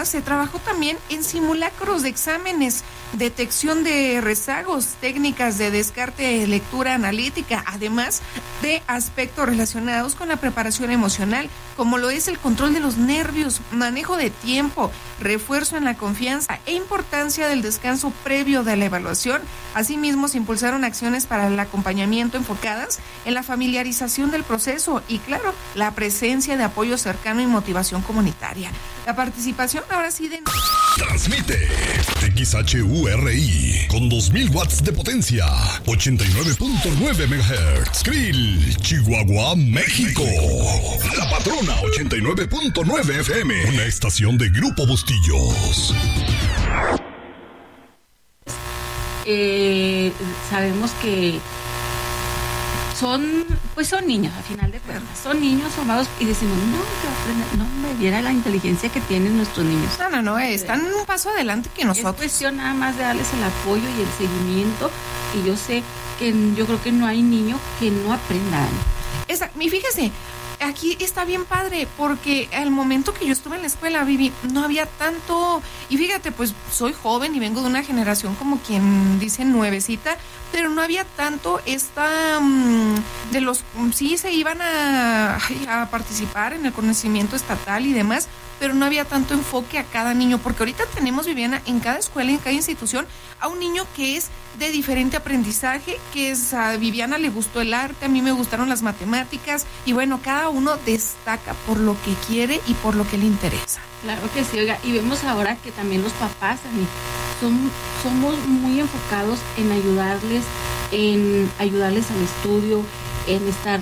además se trabajó también en simulacros de exámenes, detección de rezagos, técnicas de descarte, lectura analítica, además de aspectos relacionados con la preparación emocional, como lo es el control de los nervios, manejo de tiempo, refuerzo en la confianza e importancia del descanso previo de la evaluación. Asimismo, se impulsaron acciones para el acompañamiento enfocadas en la familiarización del proceso y, claro, la presencia de apoyo cercano y motivación comunitaria. La participación ahora sí de... Transmite XHURI con 2000 watts de potencia, 89.9 MHz, Krill, Chihuahua, México. La Patrona 89.9 FM, una estación de Grupo Bustillos. Sabemos que son niños, a final de cuentas, son niños formados y decimos, no me viera la inteligencia que tienen nuestros niños. No, están un paso adelante que nosotros. Es cuestión nada más de darles el apoyo y el seguimiento, y yo creo que no hay niño que no aprendan. Y fíjese, aquí está bien padre, porque al momento que yo estuve en la escuela, Vivi, no había tanto, y fíjate, pues soy joven y vengo de una generación como quien dice nuevecita, pero no había tanto de los, sí se iban a participar en el conocimiento estatal y demás, pero no había tanto enfoque a cada niño, porque ahorita tenemos, Viviana, en cada escuela, en cada institución, a un niño que es de diferente aprendizaje, a Viviana le gustó el arte, a mí me gustaron las matemáticas, y bueno, cada uno destaca por lo que quiere y por lo que le interesa. Claro que sí, oiga, y vemos ahora que también los papás, somos muy enfocados en ayudarles al estudio, en estar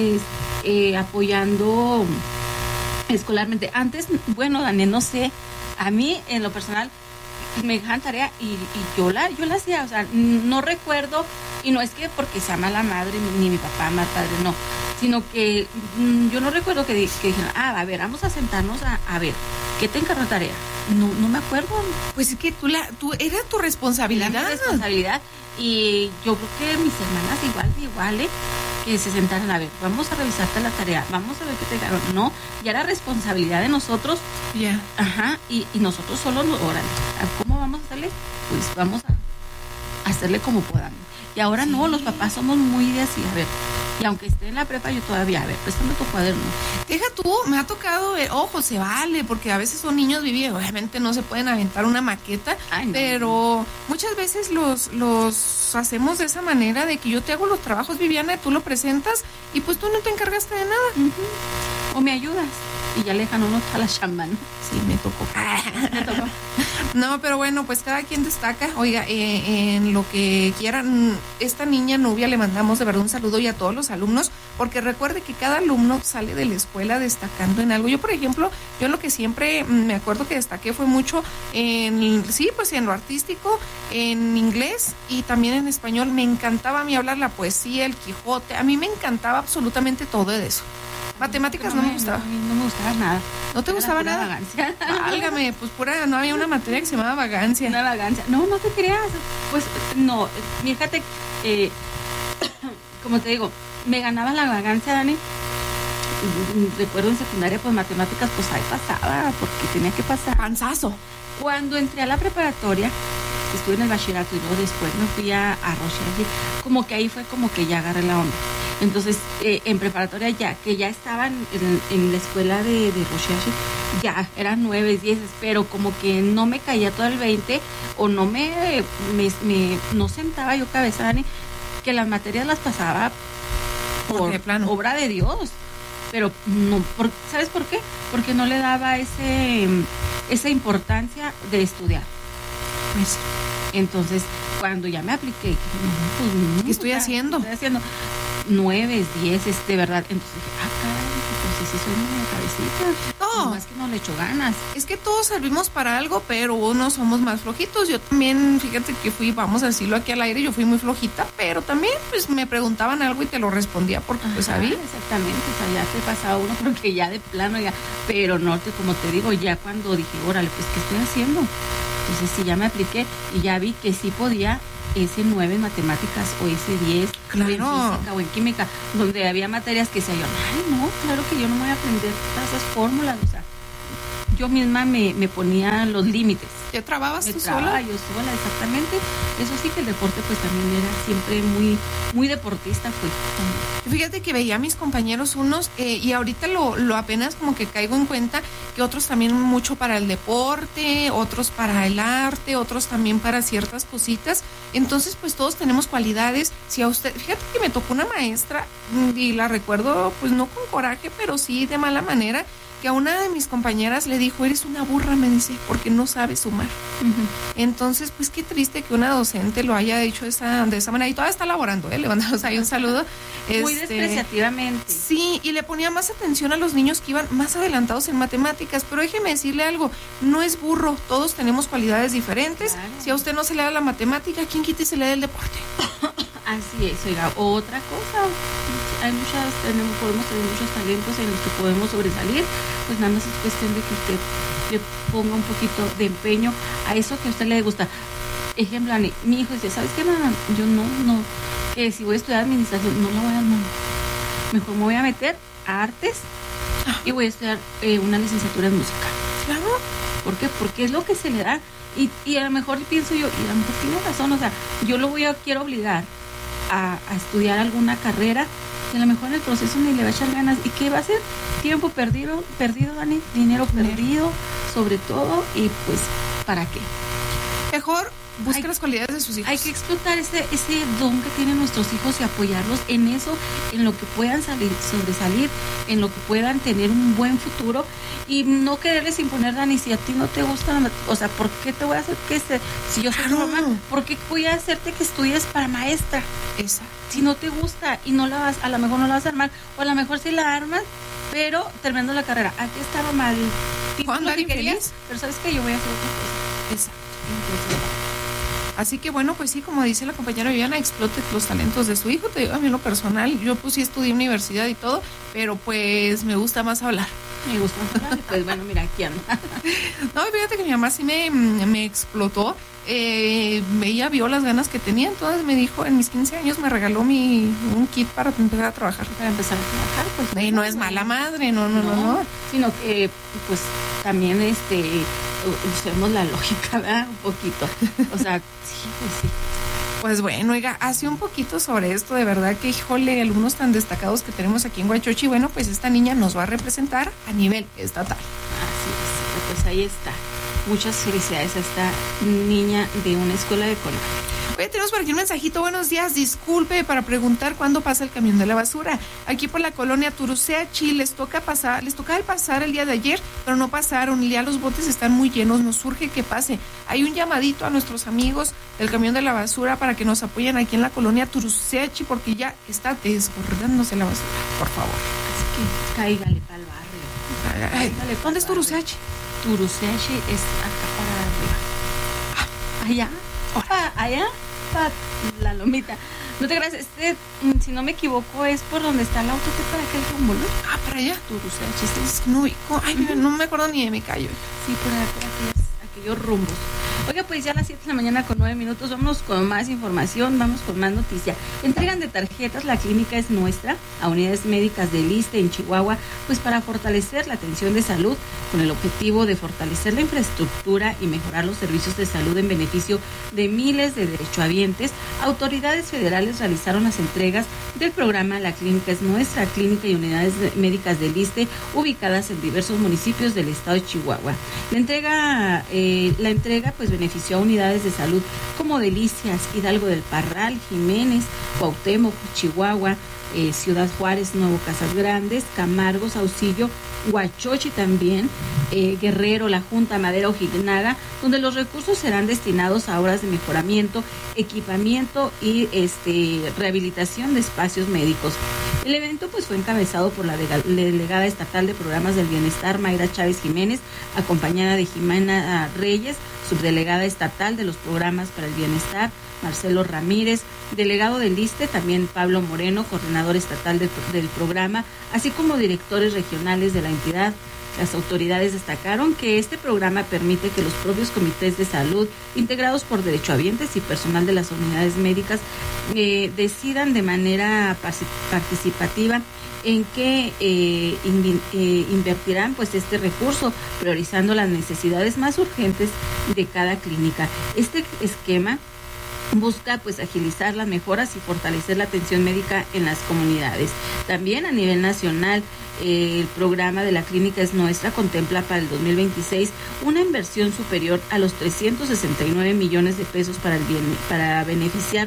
apoyando escolarmente. Antes, bueno, Daniel, no sé, a mí en lo personal me dejaban tarea y yo la hacía, o sea, no recuerdo, y no es que porque sea mala madre ni mi papá mal padre, no, sino que yo no recuerdo que dijeron, a ver, vamos a sentarnos a ver, ¿qué te encargó tarea? No me acuerdo. Pues es que tú era tu responsabilidad. Era mi responsabilidad, y yo creo que mis hermanas igual, que se sentaran a ver, vamos a revisarte la tarea, vamos a ver qué te encargó. No, ya era responsabilidad de nosotros. Ya. Yeah. Ajá, y nosotros solo ¿cómo vamos a hacerle? Pues vamos a hacerle como podamos. Y ahora no, los papás somos muy de así, a ver, y aunque esté en la prepa, yo todavía, a ver, préstame tu cuaderno. Deja tú, me ha tocado ver, ojo, se vale, porque a veces son niños viviendo, obviamente no se pueden aventar una maqueta, pero muchas veces los hacemos de esa manera, de que yo te hago los trabajos, Viviana, y tú lo presentas, y pues tú no te encargaste de nada. Uh-huh. O me ayudas, y ya le dejan uno a la chamba, ¿no? Sí, me tocó. No, pero bueno, pues cada quien destaca. Oiga, en lo que quieran, esta niña Nubia, le mandamos de verdad un saludo y a todos los alumnos, porque recuerde que cada alumno sale de la escuela destacando en algo. Yo, por ejemplo, lo que siempre me acuerdo que destaqué fue mucho en lo artístico, en inglés y también en español. Me encantaba a mí hablar la poesía, el Quijote, a mí me encantaba absolutamente todo de eso. Matemáticas no me gustaba. No me gustaba nada. ¿No te gustaba nada? Vagancia. Válgame, pues no había una materia que se llamaba vagancia. Una vagancia. No te creas. Pues no, fíjate, como te digo, me ganaba la vagancia, Dani. Recuerdo en secundaria, pues matemáticas, pues ahí pasaba, porque tenía que pasar. Panzazo. Cuando entré a la preparatoria, estuve en el bachillerato y luego después me fui a Roche, como que ahí fue como que ya agarré la onda. Entonces, en preparatoria ya estaban en la escuela de Roche, ya eran 9, 10, pero como que no me caía todo el 20, o no no sentaba yo cabeza, Dani, que las materias las pasaba por obra de Dios. Pero no, ¿sabes por qué? Porque no le daba esa importancia de estudiar. Pues, entonces, cuando ya me apliqué, ¿qué estoy haciendo? 9, 10, de verdad. Entonces dije, caray, pues sí soy muy cabecita. No, más que no le echo ganas. Es que todos servimos para algo, pero unos somos más flojitos. Yo también, fíjate que vamos a decirlo aquí al aire, yo fui muy flojita, pero también pues me preguntaban algo y te lo respondía porque pues sabía. Exactamente, o sea, ya te pasaba uno porque ya de plano ya, pero no, como te digo, ya cuando dije, órale, pues ¿qué estoy haciendo? Entonces sí, ya me apliqué y ya vi que sí podía ese 9 en matemáticas o ese 10 claro. O en física o en química, donde había materias que decía yo, ay no, claro que yo no voy a aprender todas esas fórmulas, o sea, yo misma me ponía los límites. ¿Te trababas tú sola? Yo sola, exactamente. Eso sí, que el deporte pues también era siempre muy deportista fue. Fíjate que veía a mis compañeros unos, y ahorita lo apenas como que caigo en cuenta, que otros también mucho para el deporte, otros para el arte, otros también para ciertas cositas. Entonces pues todos tenemos cualidades. Si a usted, fíjate que me tocó una maestra, y la recuerdo pues no con coraje, pero sí de mala manera, que a una de mis compañeras le dijo, eres una burra, me dice, porque no sabes sumar. Uh-huh. Entonces, pues qué triste que una docente lo haya hecho de esa manera, y todavía está laborando, le mandamos ahí un saludo. Muy despreciativamente. Sí, y le ponía más atención a los niños que iban más adelantados en matemáticas, pero déjeme decirle algo, no es burro, todos tenemos cualidades diferentes. Claro. Si a usted no se le da la matemática, ¿quién quita y se le da el deporte? Así es, oiga, otra cosa, podemos tener muchos talentos en los que podemos sobresalir, pues nada más es cuestión de que usted le ponga un poquito de empeño a eso que a usted le gusta. Ejemplo, Ani, mi hijo dice, ¿sabes qué, mamá? Yo no, que si voy a estudiar administración, no la voy a dar, mamá. Mejor me voy a meter a artes y voy a estudiar una licenciatura en música. Claro. ¿Por qué? Porque es lo que se le da. Y a lo mejor pienso yo, y a lo mejor tiene razón, o sea, yo quiero obligar a estudiar alguna carrera que a lo mejor en el proceso ni le va a echar ganas. ¿Y qué va a hacer? Tiempo perdido, Dani, dinero perdido, sobre todo, y pues, ¿para qué? Mejor busca las cualidades de sus hijos. Hay que explotar ese don que tienen nuestros hijos y apoyarlos en eso, en lo que puedan sobresalir, en lo que puedan tener un buen futuro, y no quererles imponer, Dani, si a ti no te gusta, o sea, ¿por qué te voy a hacer si yo soy tu mamá, ¿por qué voy a hacerte que estudies para maestra? Exacto. Si no te gusta y a lo mejor no la vas a armar, o a lo mejor sí la armas, pero terminando la carrera, aquí está, mamá, el título que querías, pero ¿sabes qué? Yo voy a hacer otra cosa. Exacto. Entonces, así que bueno, pues sí, como dice la compañera Viviana, explote los talentos de su hijo. Te digo, a mí en lo personal, yo pues sí estudié universidad y todo, pero pues me gusta más hablar. Me gusta más hablar, pues bueno, mira, aquí anda. No, fíjate que mi mamá sí me explotó. Ella vio las ganas que tenía, entonces me dijo, en mis 15 años me regaló un kit para empezar a trabajar. Para empezar a trabajar, pues. No es mala madre, no. Sino que, pues, también usemos la lógica, ¿verdad? Un poquito. O sea, sí, pues sí. Pues bueno, oiga, hace un poquito sobre esto, de verdad que, híjole, alumnos tan destacados que tenemos aquí en Huachochi, bueno, pues esta niña nos va a representar a nivel estatal. Así es, pues ahí está. Muchas felicidades a esta niña de una escuela de Colima. Oye, tenemos por aquí un mensajito. Buenos días, disculpe para preguntar cuándo pasa el camión de la basura. Aquí por la colonia Turuseachi les tocaba pasar el día de ayer, pero no pasaron. Ya los botes están muy llenos, nos urge que pase. Hay un llamadito a nuestros amigos del camión de la basura para que nos apoyen aquí en la colonia Turuseachi, porque ya está desbordándose la basura, por favor. Así que cáigale para el barrio. ¿Dónde es Turuseachi? Turuseachi es acá para arriba. Allá, para la lomita. No te creas, si no me equivoco, es por donde está el auto que para aquel rumbo, ¿no? Para allá. Turuseachi. No me acuerdo ni de mi callo. Sí, por aquellos rumbos. Oiga, pues ya a las 7 de la mañana con 9 minutos, vamos con más información, vamos con más noticia. Entregan de tarjetas, la clínica es nuestra, a unidades médicas del ISSSTE en Chihuahua, pues para fortalecer la atención de salud, con el objetivo de fortalecer la infraestructura y mejorar los servicios de salud en beneficio de miles de derechohabientes. Autoridades federales realizaron las entregas del programa La Clínica es Nuestra, clínica y unidades médicas del ISSSTE, ubicadas en diversos municipios del estado de Chihuahua. La entrega pues benefició a unidades de salud como Delicias, Hidalgo del Parral, Jiménez, Cuauhtémoc, Chihuahua, Ciudad Juárez, Nuevo Casas Grandes, Camargo, Saucillo, Huachochi también, Guerrero, La Junta, Madera, Ojinaga, donde los recursos serán destinados a obras de mejoramiento, equipamiento y rehabilitación de espacios médicos. El evento pues fue encabezado por la delegada estatal de programas del bienestar, Mayra Chávez Jiménez, acompañada de Jimena Reyes, subdelegada estatal de los programas para el bienestar, Marcelo Ramírez, delegado del ISSSTE, también Pablo Moreno, coordinador estatal del programa, así como directores regionales de la entidad, Las autoridades destacaron que este programa permite que los propios comités de salud, integrados por derechohabientes y personal de las unidades médicas, decidan de manera participativa en qué invertirán pues este recurso, priorizando las necesidades más urgentes de cada clínica. Este esquema busca pues agilizar las mejoras y fortalecer la atención médica en las comunidades. También a nivel nacional, el programa de La Clínica es Nuestra contempla para el 2026 una inversión superior a los 369 millones de pesos para beneficiar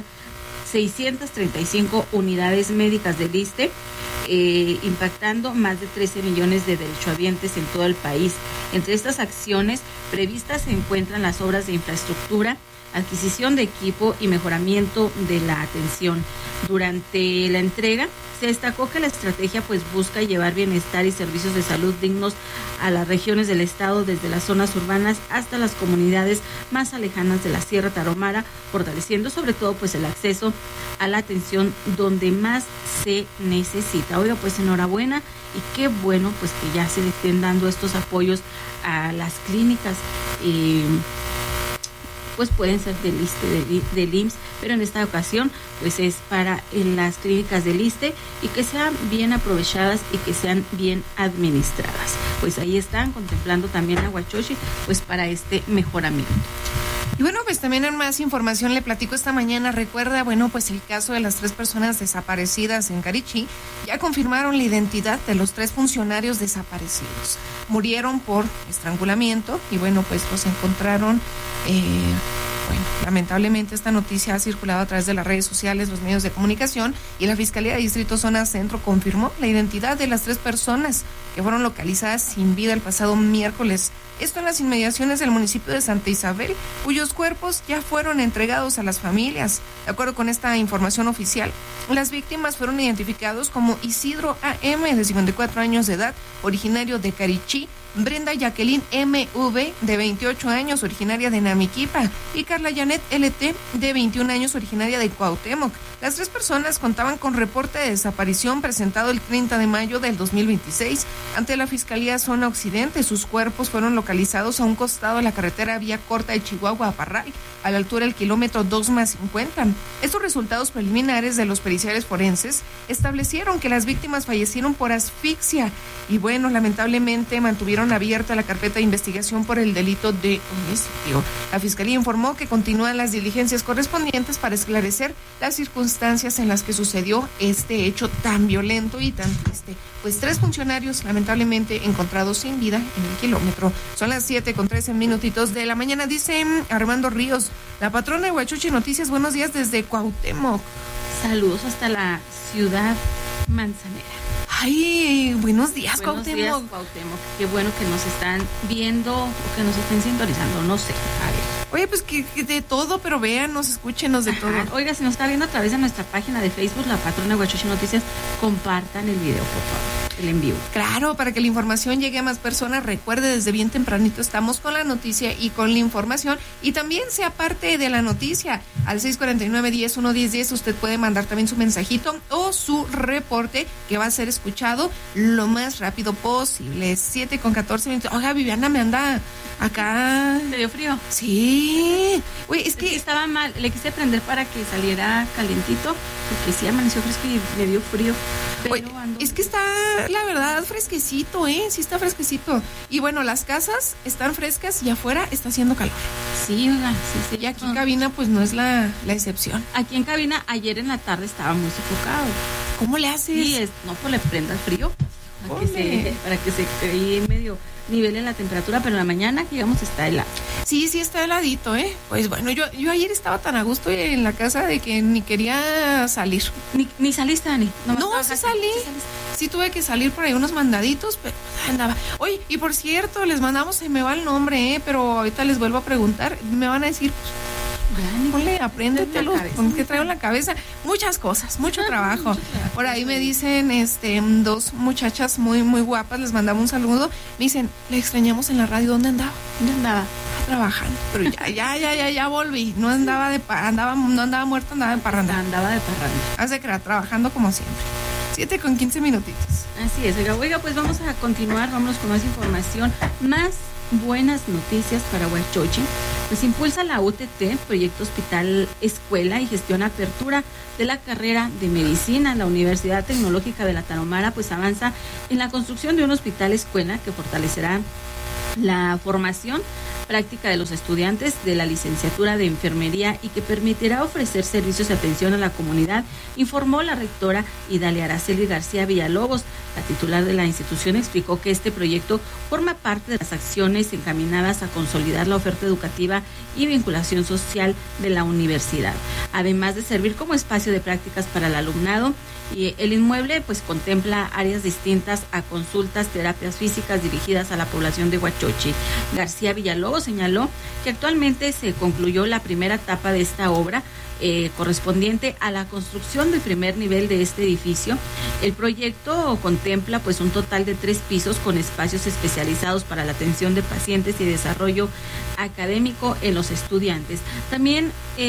635 unidades médicas del ISSSTE, impactando más de 13 millones de derechohabientes en todo el país. Entre estas acciones previstas se encuentran las obras de infraestructura, adquisición de equipo y mejoramiento de la atención. Durante la entrega se destacó que la estrategia pues busca llevar bienestar y servicios de salud dignos a las regiones del estado, desde las zonas urbanas hasta las comunidades más alejanas de la Sierra Tarahumara, fortaleciendo sobre todo pues el acceso a la atención donde más se necesita. Oiga, pues enhorabuena y qué bueno pues que ya se le estén dando estos apoyos a las clínicas. Pues pueden ser del ISSSTE, del IMSS, pero en esta ocasión pues es para las clínicas del ISSSTE y que sean bien aprovechadas y que sean bien administradas. Pues ahí están contemplando también a Huachochi pues para este mejoramiento. Y bueno, pues también en más información le platico esta mañana. Recuerda, bueno, pues el caso de las 3 personas desaparecidas en Carichí. Ya confirmaron la identidad de los 3 funcionarios desaparecidos. Murieron por estrangulamiento y bueno, pues los encontraron. Lamentablemente esta noticia ha circulado a través de las redes sociales, los medios de comunicación, y la Fiscalía de Distrito Zona Centro confirmó la identidad de las 3 personas que fueron localizadas sin vida el pasado miércoles. Esto en las inmediaciones del municipio de Santa Isabel, cuyos cuerpos ya fueron entregados a las familias. De acuerdo con esta información oficial, las víctimas fueron identificados como Isidro A.M., de 54 años de edad, originario de Carichí, Brenda Jacqueline M.V., de 28 años, originaria de Namiquipa, y Carla Janet L.T., de 21 años, originaria de Cuauhtémoc. Las 3 personas contaban con reporte de desaparición presentado el 30 de mayo del 2026 ante la Fiscalía Zona Occidente. Sus cuerpos fueron localizados a un costado de la carretera vía corta de Chihuahua a Parral, a la altura del kilómetro 2+50. Estos resultados preliminares de los periciales forenses establecieron que las víctimas fallecieron por asfixia y bueno, lamentablemente mantuvieron abierta la carpeta de investigación por el delito de homicidio. La Fiscalía informó que continúan las diligencias correspondientes para esclarecer las circunstancias en las que sucedió este hecho tan violento y tan triste. Pues 3 funcionarios lamentablemente encontrados sin vida en el kilómetro. Son las 7:13 de la mañana. Dice Armando Ríos, la patrona de Huachochi Noticias, buenos días desde Cuauhtémoc. Saludos hasta la ciudad manzanera. Ay, buenos días, Cuauhtémoc. Buenos días, Cuauhtémoc. Qué bueno que nos están viendo o que nos estén sintonizando, no sé. A ver. Oye, pues que de todo, pero véanos, escúchenos de todo. Oiga, si nos está viendo a través de nuestra página de Facebook, La Patrona de Huachochi Noticias, compartan el video, por favor, el envío. Claro, para que la información llegue a más personas. Recuerde, desde bien tempranito estamos con la noticia y con la información, y también sea parte de la noticia. Al 649-10-110-10 usted puede mandar también su mensajito o su reporte, que va a ser escuchado lo más rápido posible. 7:14. Oiga, Viviana me anda acá. ¿Te dio frío? Sí. Oye, es que estaba mal. Le quise prender para que saliera calientito, porque sí amaneció fresco y le dio frío. Pero oye, es que está, la verdad, fresquecito, sí está fresquecito. Y bueno, las casas están frescas y afuera está haciendo calor. Sí, oiga, sí. Y aquí en cabina pues no es la excepción. Aquí en cabina ayer en la tarde estaba muy sofocado. ¿Cómo le haces? Sí, no, pues le prenda el frío para que se quede medio nivel en la temperatura, pero en la mañana que llegamos está helado. Sí, está heladito, Pues bueno, yo ayer estaba tan a gusto en la casa de que ni quería salir. Ni saliste, Dani. No, sí salí. Sí tuve que salir por ahí unos mandaditos, pero andaba. Oye, y por cierto, les mandamos, se me va el nombre, pero ahorita les vuelvo a preguntar. Me van a decir, ponle, apréndetelo, con qué traigo en la cabeza. Muchas cosas, mucho trabajo. Por ahí me dicen 2 muchachas muy, muy guapas, les mandamos un saludo. Me dicen, le extrañamos en la radio, ¿dónde andaba? Trabajando, pero ya volví. No andaba no andaba muerta, andaba de parranda. Andaba de parranda. Hace que era trabajando como siempre. 7:15. Así es, oiga, pues vamos a continuar, vámonos con más información, más buenas noticias para Huachochi. Pues impulsa la UTT, Proyecto Hospital Escuela, y gestiona apertura de la carrera de medicina. La Universidad Tecnológica de la Tarahumara pues avanza en la construcción de un hospital escuela que fortalecerá la formación práctica de los estudiantes de la licenciatura de enfermería y que permitirá ofrecer servicios de atención a la comunidad, informó la rectora Idalia Araceli García Villalobos. La titular de la institución explicó que este proyecto forma parte de las acciones encaminadas a consolidar la oferta educativa y vinculación social de la universidad, además de servir como espacio de prácticas para el alumnado. Y el inmueble pues contempla áreas distintas a consultas, terapias físicas dirigidas a la población de Huachochi. García Villalobos señaló que actualmente se concluyó la primera etapa de esta obra correspondiente a la construcción del primer nivel de este edificio. El proyecto contempla pues un total de 3 pisos con espacios especializados para la atención de pacientes y desarrollo académico en los estudiantes. También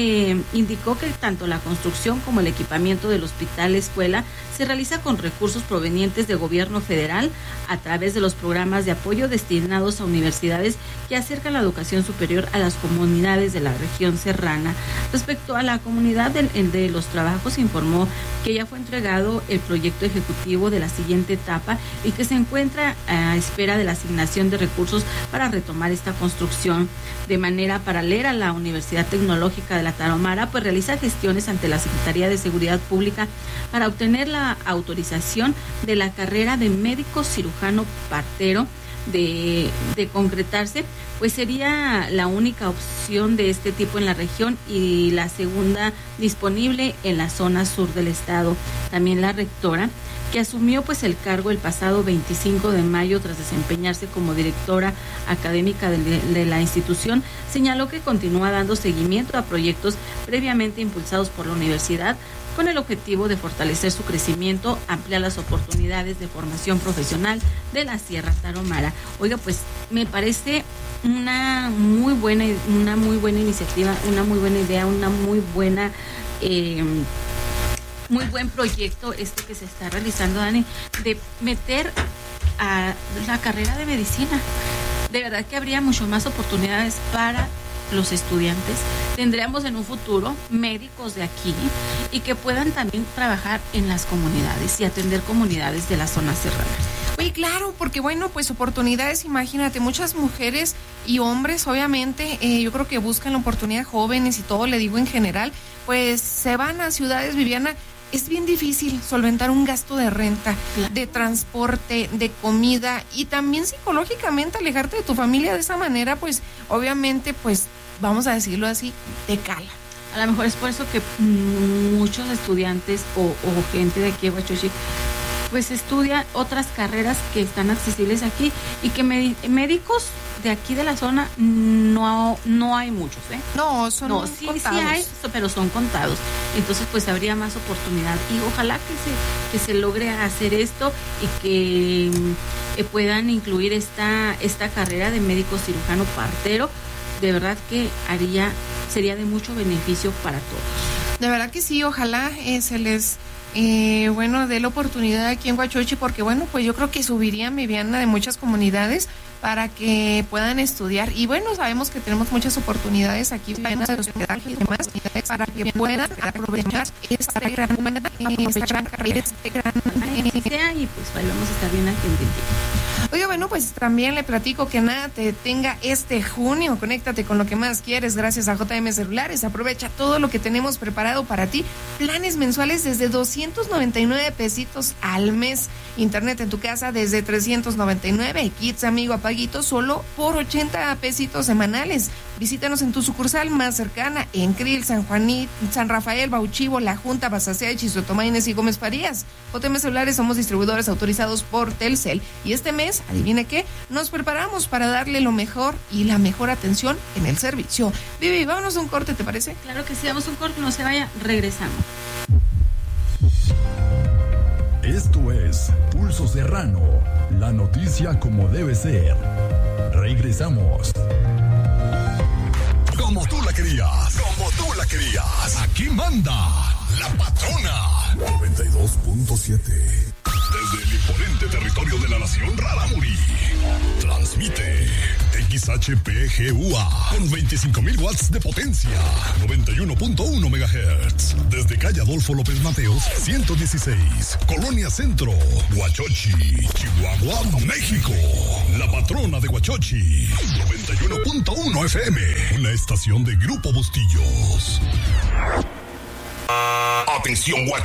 indicó que tanto la construcción como el equipamiento del hospital escuela se realiza con recursos provenientes de gobierno federal a través de los programas de apoyo destinados a universidades que acercan la educación superior a las comunidades de la región serrana. Respecto a la comunidad de los trabajos, informó que ya fue entregado el proyecto ejecutivo de la siguiente etapa y que se encuentra a espera de la asignación de recursos para retomar esta construcción. De manera paralela, la Universidad Tecnológica de la Tarahumara pues realiza gestiones ante la Secretaría de Seguridad Pública para obtener la autorización de la carrera de médico cirujano partero. De concretarse, pues sería la única opción de este tipo en la región y la segunda disponible en la zona sur del estado. También la rectora, que asumió pues el cargo el pasado 25 de mayo tras desempeñarse como directora académica de la institución, señaló que continúa dando seguimiento a proyectos previamente impulsados por la universidad con el objetivo de fortalecer su crecimiento, ampliar las oportunidades de formación profesional de la Sierra Tarahumara. Oiga, pues me parece una muy buena iniciativa, una muy buena idea, una muy buena muy buen proyecto que se está realizando, Dani, de meter a la carrera de medicina. De verdad que habría mucho más oportunidades para los estudiantes. Tendríamos en un futuro médicos de aquí y que puedan también trabajar en las comunidades y atender comunidades de la zona serrana. Oye, claro, porque bueno, pues oportunidades, imagínate, muchas mujeres y hombres, obviamente, yo creo que buscan la oportunidad, jóvenes y todo, le digo en general, pues se van a ciudades, Viviana. Es bien difícil solventar un gasto de renta, claro, de transporte, de comida y también psicológicamente alejarte de tu familia de esa manera, pues obviamente, pues vamos a decirlo así, te cala. A lo mejor es por eso que muchos estudiantes o gente de aquí de Huachochi pues estudia otras carreras que están accesibles aquí y que médicos de aquí de la zona no hay muchos, ¿eh? No, son contados. Sí hay, pero son contados. Entonces, pues habría más oportunidad y ojalá que se logre hacer esto y que puedan incluir esta carrera de médico cirujano partero. De verdad que sería de mucho beneficio para todos. De verdad que sí, ojalá se les dé la oportunidad aquí en Huachochi, porque bueno, pues yo creo que subirían, Viviana, de muchas comunidades para que puedan estudiar. Y bueno, sabemos que tenemos muchas oportunidades aquí de hospedaje y demás, para que puedan aprovechar esta gran carrera, y pues ahí vamos a estar bien atendiendo. Oiga, bueno, pues también le platico que nada te detenga este junio. Conéctate con lo que más quieres gracias a JM Celulares. Aprovecha todo lo que tenemos preparado para ti. Planes mensuales desde 299 pesitos al mes. Internet en tu casa desde 399. Kits amigo a paguito solo por 80 pesitos semanales. Visítanos en tu sucursal más cercana en Krill, San Juanito, San Rafael, Bauchivo, La Junta, Basacea, Chisotomaines y Gómez Farías. JM Celulares somos distribuidores autorizados por Telcel y este mes, adivine qué, nos preparamos para darle lo mejor y la mejor atención en el servicio. Vivi, vámonos a un corte, ¿te parece? Claro que sí, vamos a un corte, no se vaya, regresamos. Esto es Pulso Serrano, la noticia como debe ser. Regresamos. Como tú la querías, como tú la querías. Aquí manda la patrona. 92.7. Desde el imponente territorio de la nación Rarámuri. Transmite XHPGUA con 25,000 watts de potencia. 91.1 MHz. Desde calle Adolfo López Mateos, 116. Colonia Centro, Huachochi, Chihuahua, México. La patrona de Huachochi. 91.1 FM. Una estación de Grupo Bustillos. Atención, Huachochi.